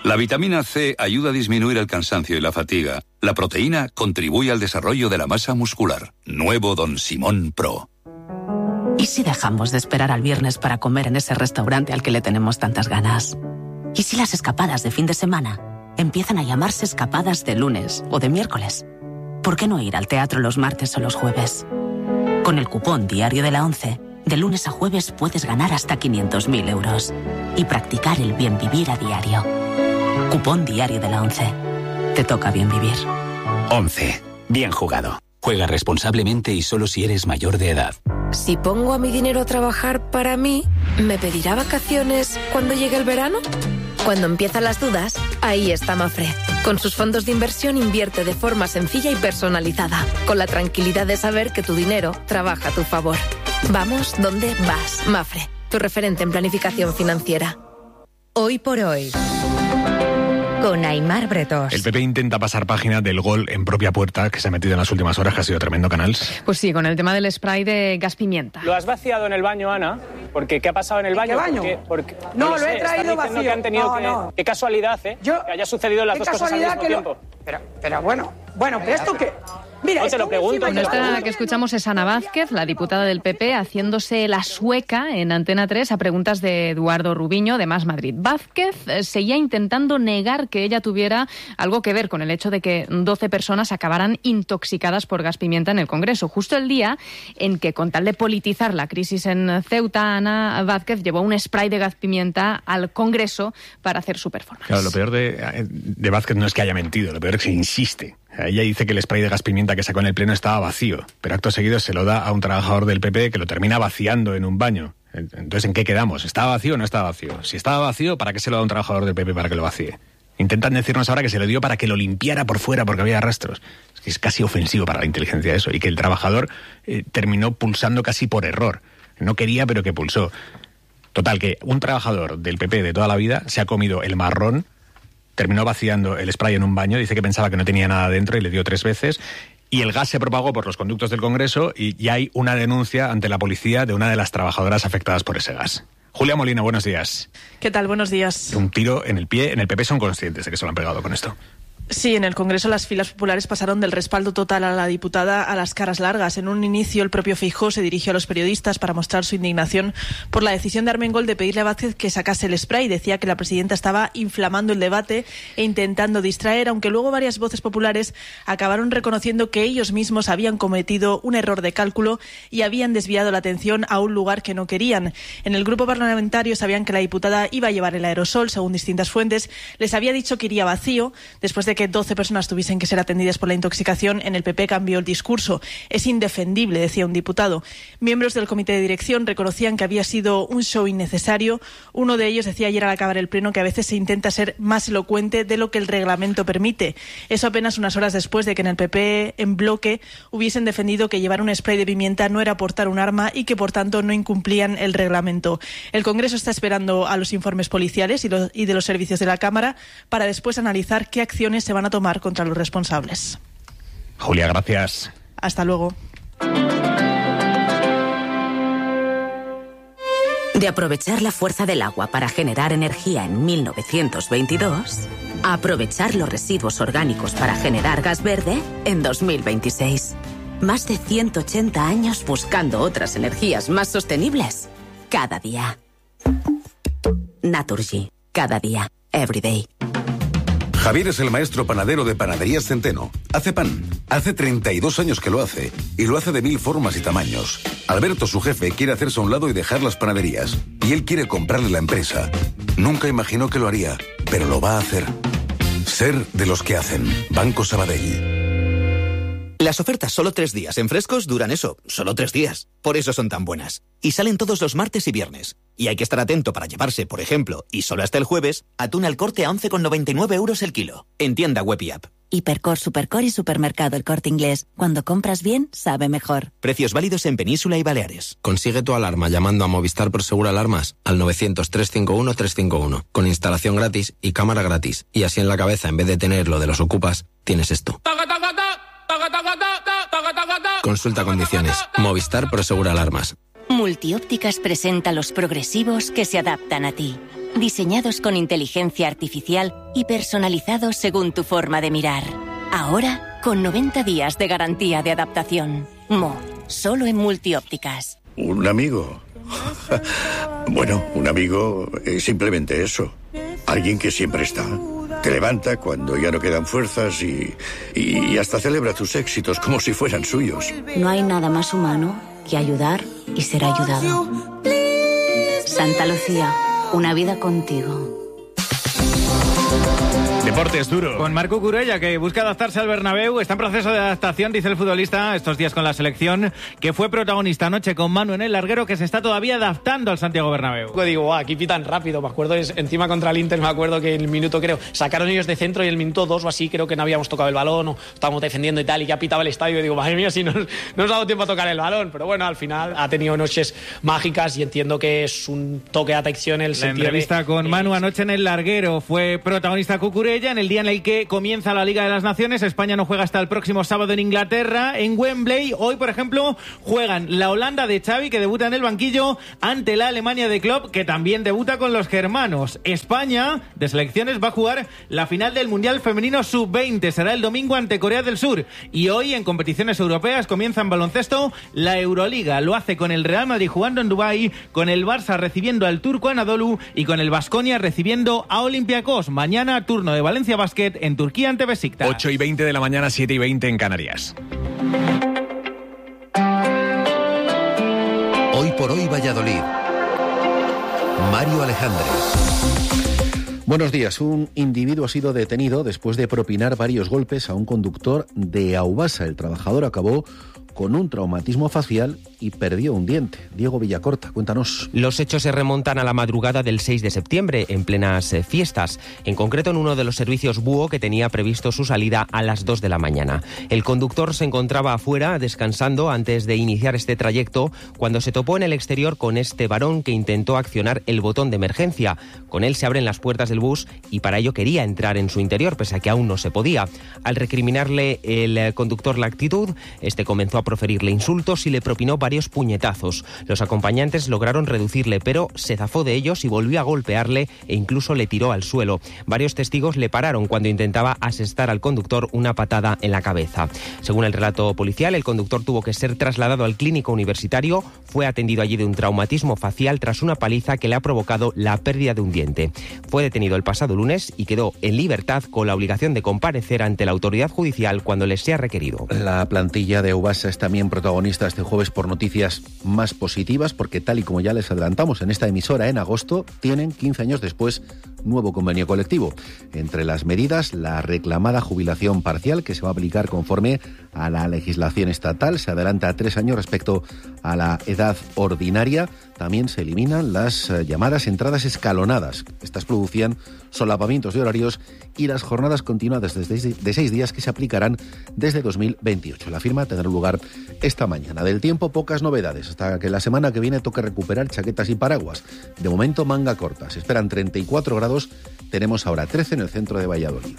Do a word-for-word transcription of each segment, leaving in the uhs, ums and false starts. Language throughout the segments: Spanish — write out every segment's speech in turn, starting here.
La vitamina C ayuda a disminuir el cansancio y la fatiga. La proteína contribuye al desarrollo de la masa muscular. Nuevo Don Simón Pro. ¿Y si dejamos de esperar al viernes para comer en ese restaurante al que le tenemos tantas ganas? ¿Y si las escapadas de fin de semana empiezan a llamarse escapadas de lunes o de miércoles? ¿Por qué no ir al teatro los martes o los jueves? Con el cupón Diario de la ONCE, de lunes a jueves puedes ganar hasta quinientos mil euros y practicar el bien vivir a diario. Cupón Diario de la ONCE. Te toca bien vivir. ONCE. Bien jugado. Juega responsablemente y solo si eres mayor de edad. Si pongo a mi dinero a trabajar para mí, ¿me pedirá vacaciones cuando llegue el verano? Cuando empiezan las dudas, ahí está Mafre. Con sus fondos de inversión invierte de forma sencilla y personalizada, con la tranquilidad de saber que tu dinero trabaja a tu favor. Vamos donde vas. Mafre, tu referente en planificación financiera. Hoy por hoy, con Aimar Bretos. El P P intenta pasar página del gol en propia puerta que se ha metido en las últimas horas, que ha sido tremendo, Canals. Pues sí, con el tema del spray de gas pimienta. ¿Lo has vaciado en el baño, Ana? Porque ¿qué ha pasado en el baño? ¿En qué baño? Porque, porque, no, no lo, lo sé, he traído vacío. Que han tenido no, que, no. Qué casualidad, ¿eh? Yo, que haya sucedido las dos cosas al mismo que tiempo. Lo, pero, pero bueno, bueno, pero esto que... Mira, no te lo pregunto. Bueno, esta que escuchamos es Ana Vázquez, la diputada del P P, haciéndose la sueca en Antena tres a preguntas de Eduardo Rubiño, de Más Madrid. Vázquez seguía intentando negar que ella tuviera algo que ver con el hecho de que doce personas acabaran intoxicadas por gas pimienta en el Congreso. Justo el día en que, con tal de politizar la crisis en Ceuta, Ana Vázquez llevó un spray de gas pimienta al Congreso para hacer su performance. Claro, lo peor de, de Vázquez no es que haya mentido, lo peor es que insiste. Ella dice que el spray de gas pimienta que sacó en el pleno estaba vacío, pero acto seguido se lo da a un trabajador del P P que lo termina vaciando en un baño. Entonces, ¿en qué quedamos? ¿Estaba vacío o no estaba vacío? Si estaba vacío, ¿para qué se lo da a un trabajador del P P para que lo vacíe? Intentan decirnos ahora que se lo dio para que lo limpiara por fuera porque había rastros. Es que es casi ofensivo para la inteligencia eso. Y que el trabajador eh, terminó pulsando casi por error. No quería, pero que pulsó. Total, que un trabajador del P P de toda la vida se ha comido el marrón, terminó vaciando el spray en un baño, dice que pensaba que no tenía nada dentro y le dio tres veces, y el gas se propagó por los conductos del Congreso y ya hay una denuncia ante la policía de una de las trabajadoras afectadas por ese gas. Julia Molina, buenos días. ¿Qué tal? Buenos días. Un tiro en el pie, en el P P son conscientes de que se lo han pegado con esto. Sí, en el Congreso las filas populares pasaron del respaldo total a la diputada a las caras largas. En un inicio, el propio Feijóo se dirigió a los periodistas para mostrar su indignación por la decisión de Armengol de pedirle a Vázquez que sacase el spray. Decía que la presidenta estaba inflamando el debate e intentando distraer, aunque luego varias voces populares acabaron reconociendo que ellos mismos habían cometido un error de cálculo y habían desviado la atención a un lugar que no querían. En el grupo parlamentario sabían que la diputada iba a llevar el aerosol, según distintas fuentes. Les había dicho que iría vacío. Después de que doce personas tuviesen que ser atendidas por la intoxicación, en el P P cambió el discurso. Es indefendible, decía un diputado. Miembros del comité de dirección reconocían que había sido un show innecesario. Uno de ellos decía ayer al acabar el pleno que a veces se intenta ser más elocuente de lo que el reglamento permite. Eso apenas unas horas después de que en el P P, en bloque, hubiesen defendido que llevar un spray de pimienta no era portar un arma y que, por tanto, no incumplían el reglamento. El Congreso está esperando a los informes policiales y, los, y de los servicios de la Cámara para después analizar qué acciones se van a tomar contra los responsables. Julia, gracias. Hasta luego. De aprovechar la fuerza del agua para generar energía en mil novecientos veintidós, a aprovechar los residuos orgánicos para generar gas verde en dos mil veintiséis. Más de ciento ochenta años buscando otras energías más sostenibles. Cada día. Naturgy. Cada día. Every day. Javier es el maestro panadero de Panaderías Centeno. Hace pan. Hace treinta y dos años que lo hace. Y lo hace de mil formas y tamaños. Alberto, su jefe, quiere hacerse a un lado y dejar las panaderías. Y él quiere comprarle la empresa. Nunca imaginó que lo haría, pero lo va a hacer. Ser de los que hacen. Banco Sabadell. Las ofertas solo tres días en Frescos duran eso, solo tres días. Por eso son tan buenas. Y salen todos los martes y viernes. Y hay que estar atento para llevarse, por ejemplo, y solo hasta el jueves, atún al Corte a once con noventa y nueve euros el kilo. En tienda web y app. Hipercor, Supercor y Supermercado El Corte Inglés. Cuando compras bien, sabe mejor. Precios válidos en Península y Baleares. Consigue tu alarma llamando a Movistar Prosegur Alarmas al novecientos, trescientos cincuenta y uno, trescientos cincuenta y uno. Con instalación gratis y cámara gratis. Y así en la cabeza, en vez de tener lo de los ocupas, tienes esto. Consulta condiciones. Movistar Prosegur Alarmas. Multiópticas presenta los progresivos que se adaptan a ti. diseñados con inteligencia artificial y personalizados según tu forma de mirar. Ahora, con noventa días de garantía de adaptación. Mo, solo en Multiópticas. ¿Un amigo? Bueno, un amigo es simplemente eso. Alguien que siempre está. Te levanta cuando ya no quedan fuerzas y, y hasta celebra tus éxitos como si fueran suyos. No hay nada más humano que ayudar y ser ayudado. Santa Lucía, una vida contigo. Deportes duro. Con Marco Curella, que busca adaptarse al Bernabéu. Está en proceso de adaptación, dice el futbolista, estos días con la selección, que fue protagonista anoche con Manu en el larguero, que se está todavía adaptando al Santiago Bernabéu. Digo, wow, aquí pitan rápido. Me acuerdo, es, encima contra el Inter, me acuerdo que en el minuto, creo, sacaron ellos de centro y el minuto dos o así, creo que no habíamos tocado el balón o estábamos defendiendo y tal, y ya pitaba el estadio. Y digo, madre mía, si no, no nos ha dado tiempo a tocar el balón. Pero bueno, al final ha tenido noches mágicas y entiendo que es un toque de atención el La sentido entrevista de... con Manu anoche en el larguero. Fue protagonista Cucurella en el día en el que comienza la Liga de las Naciones. España no juega hasta el próximo sábado en Inglaterra, en Wembley. Hoy, por ejemplo, juegan la Holanda de Xavi, que debuta en el banquillo, ante la Alemania de Klopp, que también debuta con los germanos. España, de selecciones, va a jugar la final del Mundial Femenino sub veinte. Será el domingo ante Corea del Sur. Y hoy, en competiciones europeas, comienza en baloncesto la Euroliga. Lo hace con el Real Madrid jugando en Dubái, con el Barça recibiendo al Turco Anadolu y con el Baskonia recibiendo a Olympiacos. Mañana, turno de Valencia Basket en Turquía ante Besiktas. ocho y veinte de la mañana, siete y veinte en Canarias. Hoy por hoy Valladolid. Mario Alejandre. Buenos días. Un individuo ha sido detenido después de propinar varios golpes a un conductor de Aubasa. El trabajador acabó con un traumatismo facial y perdió un diente. Diego Villacorta, cuéntanos. Los hechos se remontan a la madrugada del seis de septiembre, en plenas eh, fiestas, en concreto en uno de los servicios Búho que tenía previsto su salida a las dos de la mañana. El conductor se encontraba afuera descansando antes de iniciar este trayecto cuando se topó en el exterior con este varón que intentó accionar el botón de emergencia. Con él se abren las puertas del bus y para ello quería entrar en su interior, pese a que aún no se podía. Al recriminarle el eh, conductor la actitud, este comenzó a proferirle insultos y le propinó varios puñetazos. Los acompañantes lograron reducirle, pero se zafó de ellos y volvió a golpearle e incluso le tiró al suelo. Varios testigos le pararon cuando intentaba asestar al conductor una patada en la cabeza. Según el relato policial, el conductor tuvo que ser trasladado al clínico universitario, fue atendido allí de un traumatismo facial tras una paliza que le ha provocado la pérdida de un diente. Fue detenido el pasado lunes y quedó en libertad con la obligación de comparecer ante la autoridad judicial cuando les sea requerido. La plantilla de Aubasa es también protagonista este jueves por noticias más positivas, porque tal y como ya les adelantamos en esta emisora en agosto, tienen quince años después nuevo convenio colectivo. Entre las medidas, la reclamada jubilación parcial, que se va a aplicar conforme a la legislación estatal, se adelanta a tres años respecto a la edad ordinaria. También se eliminan las eh, llamadas entradas escalonadas. Estas producían solapamientos de horarios y las jornadas continuadas de seis, de seis días que se aplicarán desde dos mil veintiocho. La firma tendrá lugar esta mañana. Del tiempo, pocas novedades, hasta que la semana que viene toque recuperar chaquetas y paraguas. De momento, manga corta. Se esperan treinta y cuatro grados. Tenemos ahora trece en el centro de Valladolid.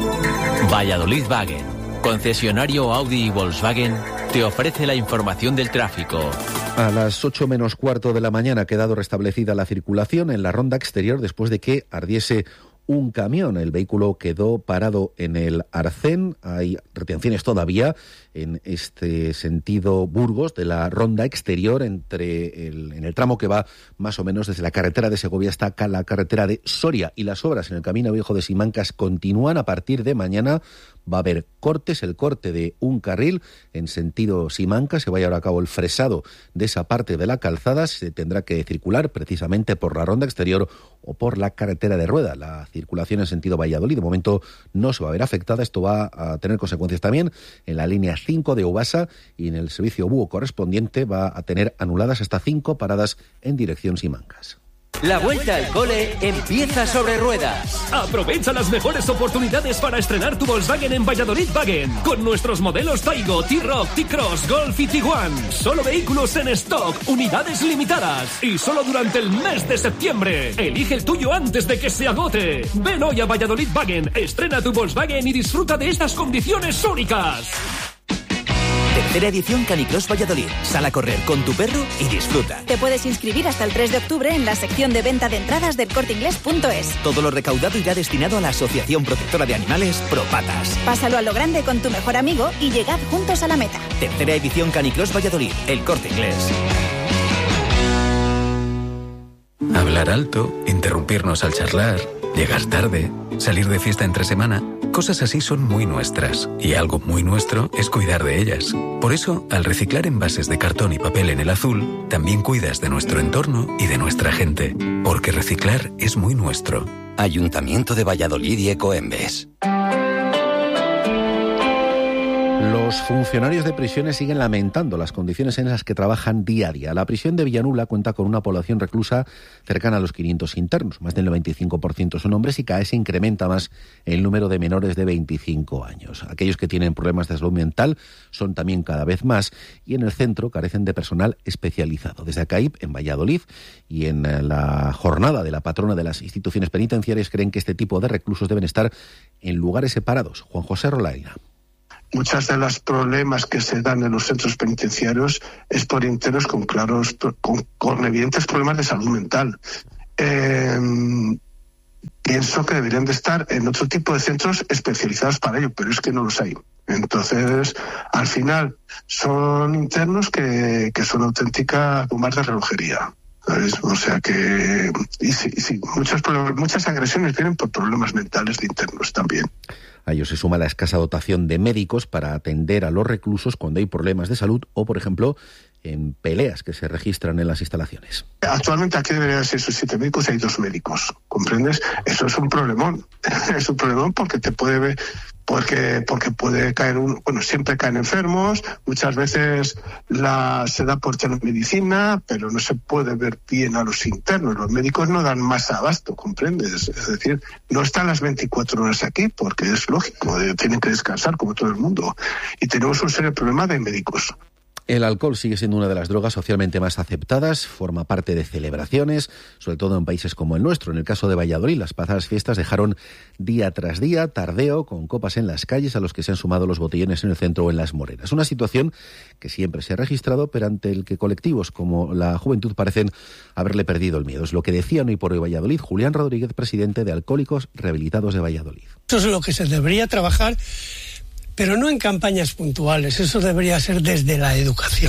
Valladolid Wagen, concesionario Audi y Volkswagen, te ofrece la información del tráfico. A las ocho menos cuarto de la mañana ha quedado restablecida la circulación en la ronda exterior después de que ardiese un camión. El vehículo quedó parado en el Arcén. Hay retenciones todavía en este sentido Burgos de la ronda exterior entre el, en el tramo que va más o menos desde la carretera de Segovia hasta acá, la carretera de Soria. Y las obras en el Camino Viejo de Simancas continúan. A partir de mañana va a haber cortes, el corte de un carril en sentido Simancas. Se va a llevar a cabo el fresado de esa parte de la calzada. Se tendrá que circular precisamente por la ronda exterior o por la carretera de Rueda. La circulación en sentido Valladolid de momento no se va a ver afectada. Esto va a tener consecuencias también en la línea cinco de Aubasa, y en el servicio Búho correspondiente va a tener anuladas hasta cinco paradas en dirección Simancas. La vuelta al cole empieza sobre ruedas. Aprovecha las mejores oportunidades para estrenar tu Volkswagen en Valladolid Wagen. Con nuestros modelos Taigo, T-Roc, T-Cross, Golf y Tiguan. Solo vehículos en stock, unidades limitadas. Y solo durante el mes de septiembre. Elige el tuyo antes de que se agote. Ven hoy a Valladolid Wagen, estrena tu Volkswagen y disfruta de estas condiciones únicas. Tercera edición Canicross Valladolid. Sal a correr con tu perro y disfruta. Te puedes inscribir hasta el tres de octubre en la sección de venta de entradas del corte inglés punto es. Todo lo recaudado irá destinado a la Asociación Protectora de Animales Propatas. Pásalo a lo grande con tu mejor amigo y llegad juntos a la meta. Tercera edición Canicross Valladolid, el Corte Inglés. Hablar alto, interrumpirnos al charlar, llegar tarde, salir de fiesta entre semana, cosas así son muy nuestras. Y algo muy nuestro es cuidar de ellas. Por eso, al reciclar envases de cartón y papel en el azul, también cuidas de nuestro entorno y de nuestra gente. Porque reciclar es muy nuestro. Ayuntamiento de Valladolid y Ecoembes. Los funcionarios de prisiones siguen lamentando las condiciones en las que trabajan día a día. La prisión de Villanueva cuenta con una población reclusa cercana a los quinientos internos. Más del noventa y cinco por ciento son hombres y cada vez se incrementa más el número de menores de veinticinco años. Aquellos que tienen problemas de salud mental son también cada vez más y en el centro carecen de personal especializado. Desde ACAIP, en Valladolid, y en la jornada de la patrona de las instituciones penitenciarias creen que este tipo de reclusos deben estar en lugares separados. Juan José Rolaina. Muchos de los problemas que se dan en los centros penitenciarios es por internos con claros, con, con evidentes problemas de salud mental. Eh, pienso que deberían de estar en otro tipo de centros especializados para ello, pero es que no los hay. Entonces, al final, son internos que, que son auténticas bombas de relojería. ¿Sabes? O sea que y sí, sí, muchos problemas, muchas agresiones vienen por problemas mentales de internos también. A ello se suma la escasa dotación de médicos para atender a los reclusos cuando hay problemas de salud o, por ejemplo, en peleas que se registran en las instalaciones. Actualmente aquí deberían ser esos siete médicos y hay dos médicos, ¿comprendes? Eso es un problemón, es un problemón porque te puede ver, porque porque puede caer un, bueno, siempre caen enfermos, muchas veces la se da por telemedicina, pero no se puede ver bien a los internos, los médicos no dan más abasto, ¿comprendes? Es decir, no están las veinticuatro horas aquí porque es lógico, tienen que descansar como todo el mundo y tenemos un serio problema de médicos. El alcohol sigue siendo una de las drogas socialmente más aceptadas, forma parte de celebraciones, sobre todo en países como el nuestro. En el caso de Valladolid, las pasadas fiestas dejaron día tras día tardeo con copas en las calles a los que se han sumado los botellones en el centro o en las morenas. Una situación que siempre se ha registrado, pero ante el que colectivos como la juventud parecen haberle perdido el miedo. Es lo que decía Hoy por Hoy Valladolid Julián Rodríguez, presidente de Alcohólicos Rehabilitados de Valladolid. Eso es lo que se debería trabajar, pero no en campañas puntuales, eso debería ser desde la educación.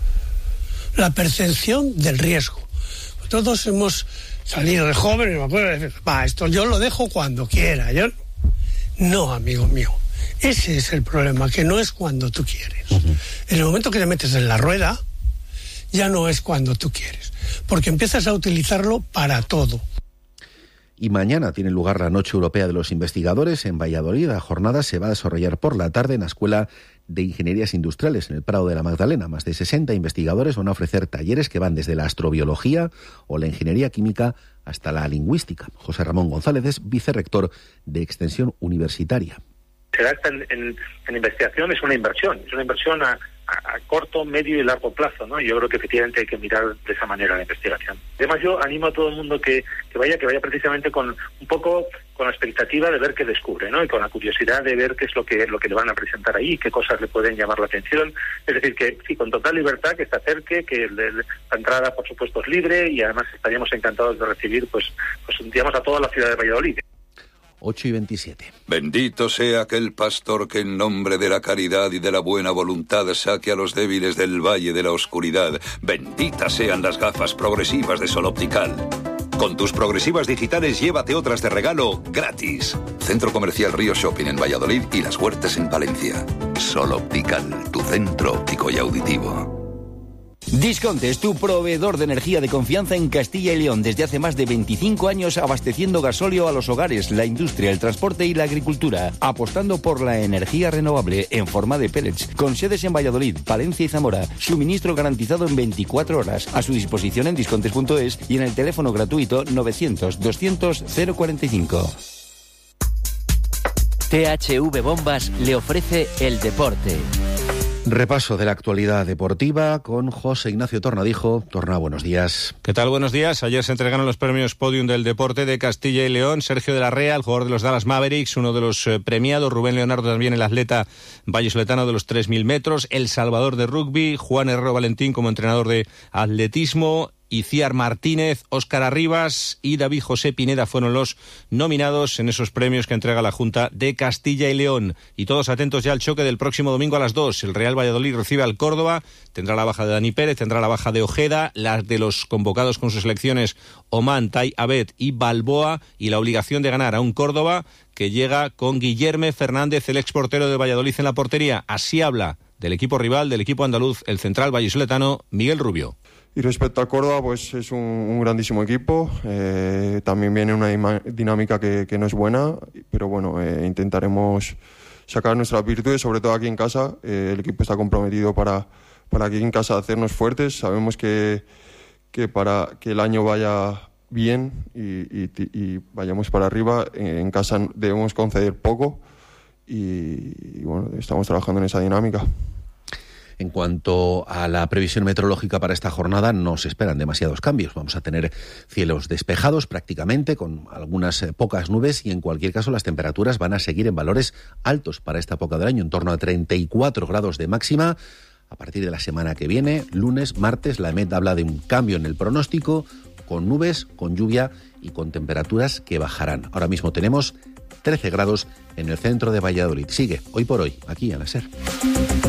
La percepción del riesgo. Todos hemos salido de jóvenes, me acuerdo de decir, va, esto yo lo dejo cuando quiera. Yo no, amigo mío. Ese es el problema, que no es cuando tú quieres. Uh-huh. En el momento que te metes en la rueda, ya no es cuando tú quieres, porque empiezas a utilizarlo para todo. Y mañana tiene lugar la Noche Europea de los Investigadores en Valladolid. La jornada se va a desarrollar por la tarde en la Escuela de Ingenierías Industriales en el Prado de la Magdalena. Más de sesenta investigadores van a ofrecer talleres que van desde la astrobiología o la ingeniería química hasta la lingüística. José Ramón González es vicerrector de Extensión Universitaria. Se gasta en, en, en investigación, es una inversión, es una inversión a, a, a corto, medio y largo plazo, ¿no? Yo creo que efectivamente hay que mirar de esa manera la investigación. Además, yo animo a todo el mundo que, que vaya, que vaya precisamente con un poco con la expectativa de ver qué descubre, ¿no? Y con la curiosidad de ver qué es lo que lo que le van a presentar ahí, qué cosas le pueden llamar la atención. Es decir, que sí, con total libertad, que se acerque, que le, la entrada, por supuesto, es libre y además estaríamos encantados de recibir, pues, pues digamos, a toda la ciudad de Valladolid. ocho y veintisiete. Bendito sea aquel pastor que en nombre de la caridad y de la buena voluntad saque a los débiles del valle de la oscuridad. Benditas sean las gafas progresivas de Sol Optical. Con tus progresivas digitales llévate otras de regalo gratis. Centro Comercial Río Shopping en Valladolid y Las Huertas en Palencia. Sol Optical, tu centro óptico y auditivo. Disconte es tu proveedor de energía de confianza en Castilla y León desde hace más de veinticinco años, abasteciendo gasóleo a los hogares, la industria, el transporte y la agricultura, apostando por la energía renovable en forma de pellets, con sedes en Valladolid, Palencia y Zamora, suministro garantizado en veinticuatro horas, a su disposición en discontes punto es y en el teléfono gratuito novecientos doscientos cero cuarenta y cinco. T H V Bombas le ofrece el deporte. Repaso de la actualidad deportiva con José Ignacio Tornadijo. Torna, buenos días. ¿Qué tal? Buenos días. Ayer se entregaron los premios Podium del Deporte de Castilla y León. Sergio de la Rea, el jugador de los Dallas Mavericks, uno de los eh, premiados. Rubén Leonardo, también el atleta vallisoletano de los tres mil metros. El Salvador de rugby. Juan Herrero Valentín como entrenador de atletismo. Iciar Martínez, Óscar Arribas y David José Pineda fueron los nominados en esos premios que entrega la Junta de Castilla y León. Y todos atentos ya al choque del próximo domingo a las dos. El Real Valladolid recibe al Córdoba, tendrá la baja de Dani Pérez, tendrá la baja de Ojeda, las de los convocados con sus selecciones Oman, Tai Abed y Balboa, y la obligación de ganar a un Córdoba que llega con Guillerme Fernández, el exportero de Valladolid, en la portería. Así habla del equipo rival, del equipo andaluz, el central vallisoletano Miguel Rubio. Y respecto al Córdoba, pues es un, un grandísimo equipo. Eh, también viene una ima- dinámica que, que no es buena, pero bueno, eh, intentaremos sacar nuestras virtudes, sobre todo aquí en casa. Eh, el equipo está comprometido para, para aquí en casa hacernos fuertes. Sabemos que, que para que el año vaya bien y, y, y vayamos para arriba, en casa debemos conceder poco y, y bueno, estamos trabajando en esa dinámica. En cuanto a la previsión meteorológica para esta jornada, no se esperan demasiados cambios. Vamos a tener cielos despejados prácticamente, con algunas eh, pocas nubes, y en cualquier caso las temperaturas van a seguir en valores altos para esta época del año, en torno a treinta y cuatro grados de máxima. A partir de la semana que viene, lunes, martes, la EMET habla de un cambio en el pronóstico, con nubes, con lluvia y con temperaturas que bajarán. Ahora mismo tenemos trece grados en el centro de Valladolid. Sigue, hoy por hoy, aquí en la SER.